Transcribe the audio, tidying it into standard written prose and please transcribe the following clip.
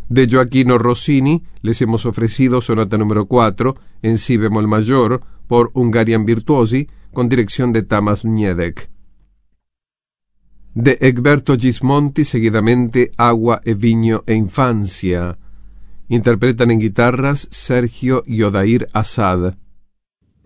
De Gioachino Rossini les hemos ofrecido sonata número 4 en si bemol mayor por Hungarian Virtuosi con dirección de Tamas Mniedek. De Egberto Gismonti seguidamente Agua e Vino e Infancia. Interpretan en guitarras Sergio y Odair Assad.